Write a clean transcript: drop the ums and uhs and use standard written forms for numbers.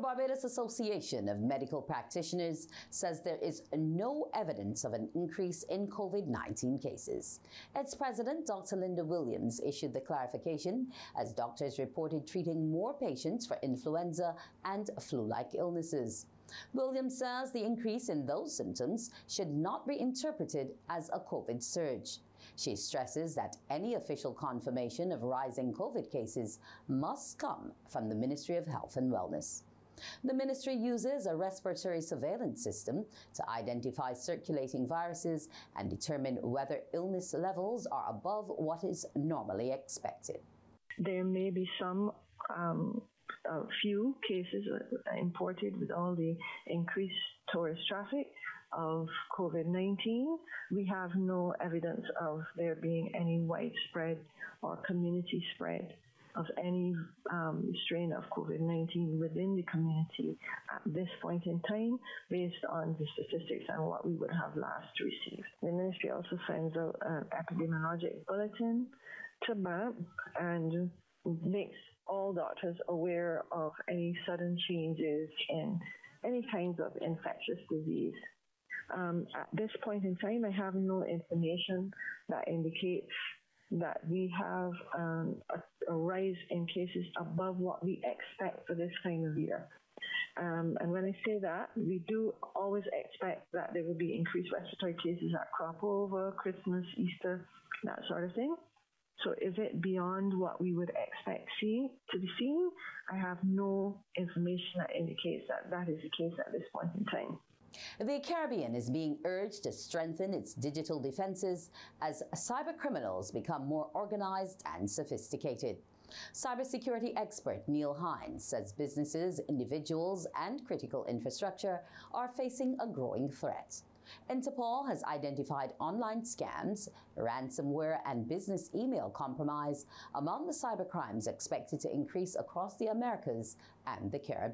The Barbados Association of Medical Practitioners says there is no evidence of an increase in COVID-19 cases. Its president, Dr. Linda Williams, issued the clarification as doctors reported treating more patients for influenza and flu-like illnesses. Williams says the increase in those symptoms should not be interpreted as a COVID surge. She stresses that any official confirmation of rising COVID cases must come from the Ministry of Health and Wellness. The ministry uses a respiratory surveillance system to identify circulating viruses and determine whether illness levels are above what is normally expected. There may be some few cases imported with all the increased tourist traffic of COVID-19. We have no evidence of there being any widespread or community spread of any strain of COVID-19 within the community at this point in time, based on the statistics and what we would have last received. The ministry also sends out an epidemiologic bulletin to BAMP and makes all doctors aware of any sudden changes in any kinds of infectious disease. At this point in time, I have no information that indicates that we have a rise in cases above what we expect for this time of year. And when I say that, we do always expect that there will be increased respiratory cases at crop over, Christmas, Easter, that sort of thing. So is it beyond what we would expect to be seen? I have no information that indicates that that is the case at this point in time. The Caribbean is being urged to strengthen its digital defenses as cybercriminals become more organized and sophisticated. Cybersecurity expert Neil Hines says businesses, individuals, and critical infrastructure are facing a growing threat. Interpol has identified online scams, ransomware, and business email compromise among the cybercrimes expected to increase across the Americas and the Caribbean.